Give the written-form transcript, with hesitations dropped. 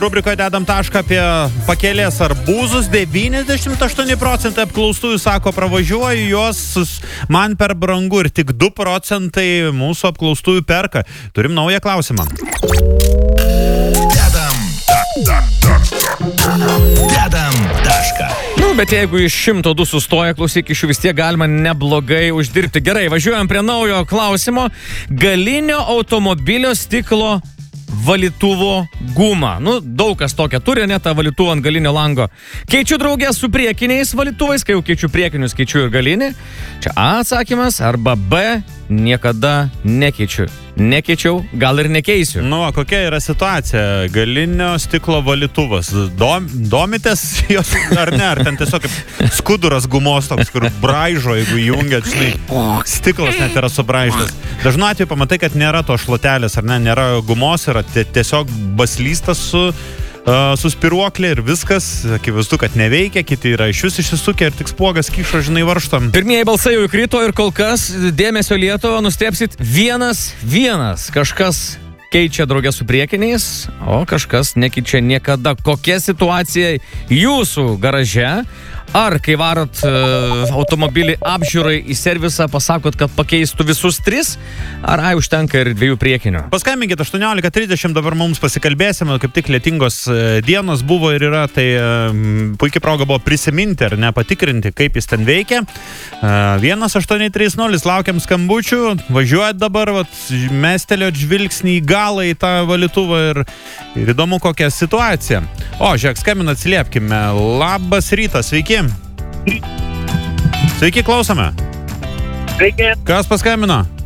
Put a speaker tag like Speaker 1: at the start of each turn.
Speaker 1: Rubrikoje dedam tašką apie pakelės arbūzus. 98% apklaustųjų sako, pravažiuoju juos, man per brangu, ir tik 2% mūsų apklaustųjų perka. Turim naują klausimą.
Speaker 2: Dedam tašką.
Speaker 3: Bet jeigu iš 102 sustoja, klausyk, iš jų vis tiek galima neblogai uždirbti. Gerai, važiuojam prie naujo klausimo. Galinio automobilio stiklo valytuvo gumą. Daug kas tokia turi, ne, tą valytuvą ant galinio lango. Keičiu draugę su priekiniais valytuvais, kai jau keičiu priekinius, keičiu ir galinį. Čia A atsakymas, arba B, niekada nekeičiu. Nekeičiau, gal ir nekeisiu.
Speaker 1: Kokia yra situacija? Galinio stiklo valytuvas. Domitės jos ar ne? Ar ten tiesiog kaip skuduras gumos toks, kur braižo, jeigu jungiat, stiklas net yra subraižtas. Dažnu atveju pamatai, kad nėra to šluotelės, ar ne? Nėra gumos, yra tiesiog baslystas su spiruoklė ir viskas, akivaizdu, kad neveikia, kiti yra iš vis išsisukę ir tik spuogas kyšo, varžtam.
Speaker 3: Pirmieji balsai jau įkrito ir kol kas dėmesio Lietuvą nustebsit 1-1. Kažkas keičia draugę su priekiniais, o kažkas nekeičia niekada. Kokia situacija jūsų garaže? Ar kai varot automobilį apžiūrai į servisą, pasakot, kad pakeistų visus 3, ar užtenka ir 2 priekinių?
Speaker 1: Paskambinkit 18:30, dabar mums pasikalbėsime, kaip tik lietingos dienos buvo ir yra, tai puikiai proga buvo prisiminti ar nepatikrinti, kaip jis ten veikia. 1830, laukiam skambučių, važiuojat dabar, mestelėt žvilgsnį į galą į tą valytuvą ir įdomu, kokia situacija. O, žiūrėk, skambina, atsiliepkime. Labas rytas, sveiki. Sveiki, klausome.
Speaker 4: Sveiki.
Speaker 1: Kas paskambino?